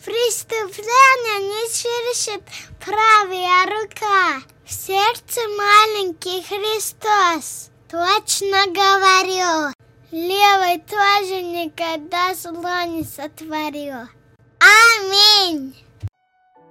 Преступление не совершит правая рука. В сердце маленький Христос. Точно говорю, левой тоже никогда зла не сотворю. Аминь.